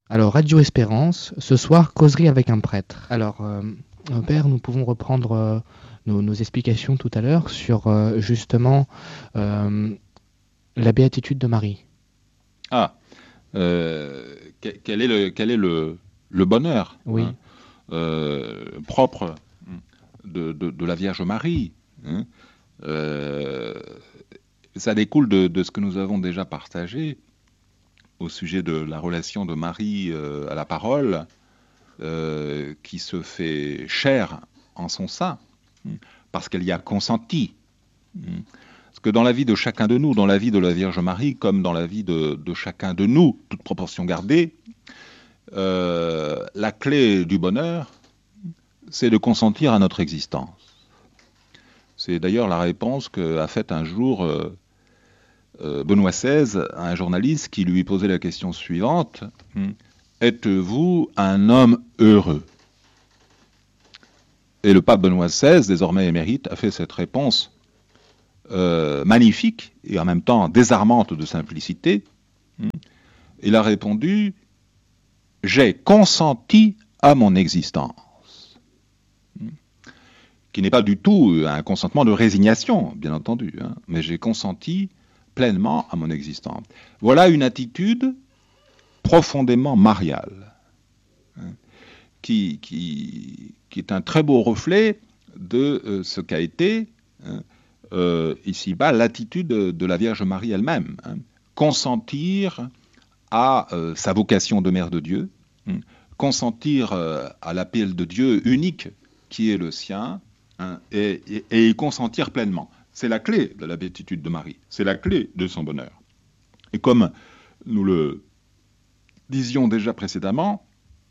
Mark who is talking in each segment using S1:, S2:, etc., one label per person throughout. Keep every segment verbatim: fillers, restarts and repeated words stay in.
S1: Alors, Radio Espérance, ce soir, causerie avec un prêtre. Alors, euh, euh, Père, nous pouvons reprendre euh, nos, nos explications tout à l'heure sur euh, justement euh, la béatitude de Marie.
S2: Ah, euh, que- quel est le, quel est le, le bonheur
S1: Oui,
S2: hein, euh, propre de, de- de la Vierge Marie hein. Euh, Ça découle de, de ce que nous avons déjà partagé au sujet de la relation de Marie euh, à la parole, euh, qui se fait chair en son sein, hein, parce qu'elle y a consenti. Hein. Parce que dans la vie de chacun de nous, dans la vie de la Vierge Marie, comme dans la vie de, de chacun de nous, toute proportion gardée, euh, la clé du bonheur, c'est de consentir à notre existence. C'est d'ailleurs la réponse qu'a faite un jour euh, euh, Benoît seize à un journaliste qui lui posait la question suivante. Êtes-vous un homme heureux? Et le pape Benoît seize, désormais émérite, a fait cette réponse euh, magnifique et en même temps désarmante de simplicité. Il a répondu: j'ai consenti à mon existence. Qui n'est pas du tout un consentement de résignation, bien entendu, hein, mais j'ai consenti pleinement à mon existence. Voilà une attitude profondément mariale, hein, qui, qui, qui est un très beau reflet de euh, ce qu'a été, hein, euh, ici-bas, l'attitude de la Vierge Marie elle-même. Hein. Consentir à euh, sa vocation de mère de Dieu, hein, consentir euh, à l'appel de Dieu unique qui est le sien, hein, et, et, et y consentir pleinement. C'est la clé de la béatitude de Marie, c'est la clé de son bonheur. Et comme nous le disions déjà précédemment,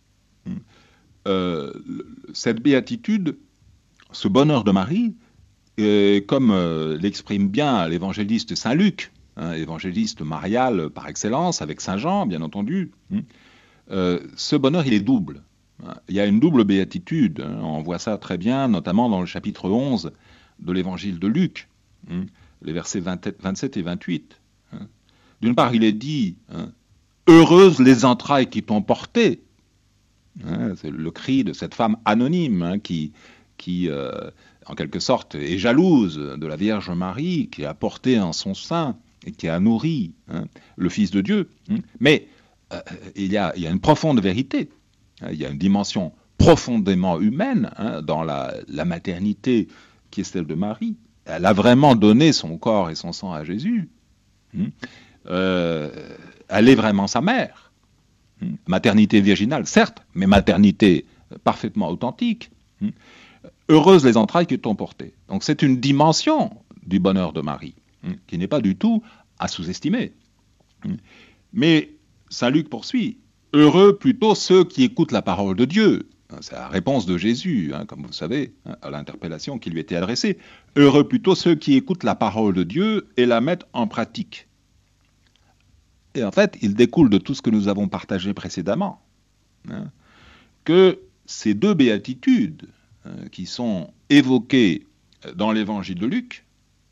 S2: euh, cette béatitude, ce bonheur de Marie, euh, comme euh, l'exprime bien l'évangéliste Saint Luc, hein, évangéliste marial par excellence, avec Saint Jean, bien entendu, hein, euh, ce bonheur, il est double. Il y a une double béatitude, hein, on voit ça très bien, notamment dans le chapitre onze de l'évangile de Luc, hein, les versets vingt-sept et vingt-huit. Hein. D'une part, il est dit, hein, heureuses les entrailles qui t'ont porté. Hein, c'est le cri de cette femme anonyme hein, qui, qui euh, en quelque sorte, est jalouse de la Vierge Marie, qui a porté en son sein et qui a nourri hein, le Fils de Dieu. Hein. Mais euh, il, y a, il y a une profonde vérité, hein, il y a une dimension profondément humaine hein, dans la, la maternité qui est celle de Marie. Elle a vraiment donné son corps et son sang à Jésus. Hein. Euh, elle est vraiment sa mère. Hein. Maternité virginale, certes, mais maternité parfaitement authentique. Hein. Heureuses les entrailles qui t'ont porté. Donc c'est une dimension du bonheur de Marie, hein, qui n'est pas du tout à sous-estimer. Hein. Mais Saint Luc poursuit, heureux plutôt ceux qui écoutent la parole de Dieu. C'est la réponse de Jésus, hein, comme vous savez, hein, à l'interpellation qui lui était adressée. Heureux plutôt ceux qui écoutent la parole de Dieu et la mettent en pratique. Et en fait, il découle de tout ce que nous avons partagé précédemment, hein, que ces deux béatitudes hein, qui sont évoquées dans l'évangile de Luc,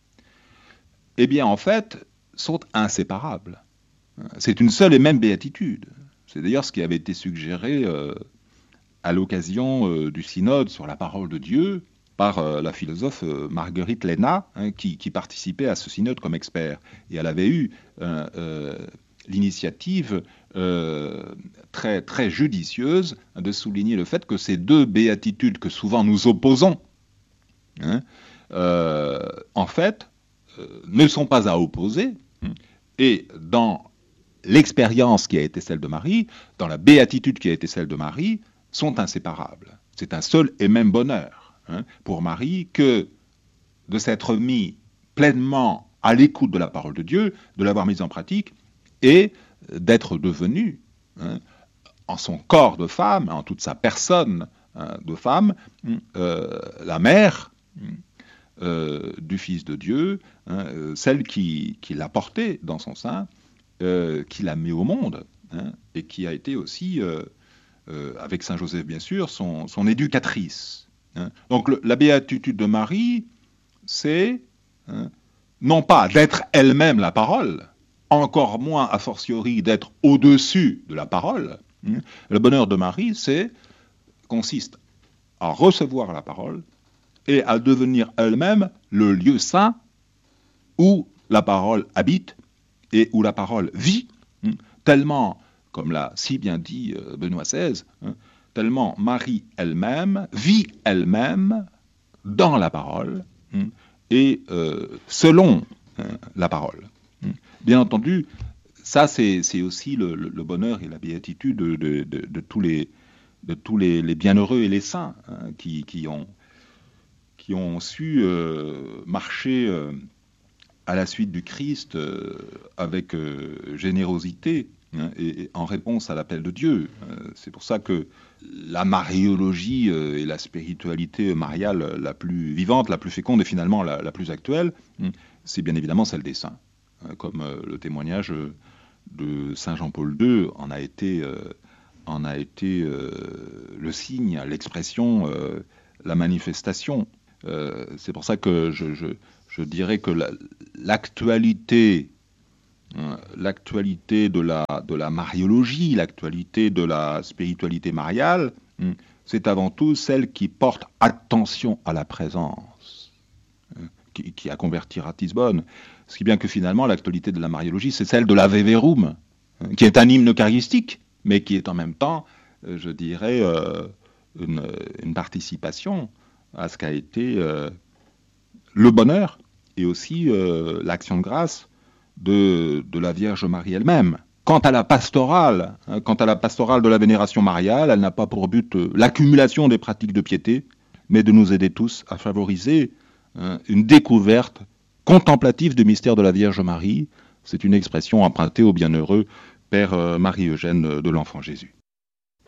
S2: eh bien, en fait, sont inséparables. C'est une seule et même béatitude. C'est d'ailleurs ce qui avait été suggéré euh, à l'occasion euh, du synode sur la parole de Dieu par euh, la philosophe euh, Marguerite Léna, hein, qui, qui participait à ce synode comme expert. Et elle avait eu euh, euh, l'initiative euh, très, très judicieuse de souligner le fait que ces deux béatitudes que souvent nous opposons, hein, euh, en fait, euh, ne sont pas à opposer. Et dans l'expérience qui a été celle de Marie, dans la béatitude qui a été celle de Marie, sont inséparables. C'est un seul et même bonheur hein, pour Marie que de s'être mis pleinement à l'écoute de la parole de Dieu, de l'avoir mise en pratique, et d'être devenue, hein, en son corps de femme, en toute sa personne hein, de femme, euh, la mère euh, du Fils de Dieu, hein, celle qui, qui l'a porté dans son sein, Euh, qui l'a mis au monde, hein, et qui a été aussi, euh, euh, avec Saint Joseph bien sûr, son, son éducatrice. Hein. Donc le, la béatitude de Marie, c'est hein, non pas d'être elle-même la parole, encore moins a fortiori d'être au-dessus de la parole, Le bonheur de Marie, c'est consiste à recevoir la parole et à devenir elle-même le lieu saint où la parole habite et où la parole vit, tellement, comme l'a si bien dit Benoît seize, tellement Marie elle-même vit elle-même dans la parole et euh, selon euh, la parole. Bien entendu, ça c'est, c'est aussi le, le, le bonheur et la béatitude de, de, de, de tous les, de tous les, les bienheureux et les saints hein, qui, qui, ont, qui ont su euh, marcher euh, à la suite du Christ euh, avec euh, générosité hein, et, et en réponse à l'appel de Dieu. Euh, c'est pour ça que la mariologie euh, et la spiritualité mariale la plus vivante, la plus féconde et finalement la, la plus actuelle, c'est bien évidemment celle des saints. Hein, comme euh, le témoignage de Saint Jean-Paul deux en a été, euh, en a été euh, le signe, l'expression, euh, la manifestation. Euh, c'est pour ça que je, je, je dirais que la, l'actualité, hein, l'actualité de la, de la mariologie, l'actualité de la spiritualité mariale, hein, c'est avant tout celle qui porte attention à la présence, hein, qui, qui a converti Ratisbonne. Ce qui est bien que finalement l'actualité de la mariologie, c'est celle de la Veverum, hein, qui est un hymne eucharistique, mais qui est en même temps, je dirais, euh, une, une participation à ce qu'a été euh, le bonheur et aussi euh, l'action de grâce de, de la Vierge Marie elle-même. Quant à la pastorale, hein, quant à la pastorale de la vénération mariale, elle n'a pas pour but euh, l'accumulation des pratiques de piété, mais de nous aider tous à favoriser hein, une découverte contemplative du mystère de la Vierge Marie. C'est une expression empruntée au bienheureux Père euh, Marie-Eugène de l'Enfant Jésus.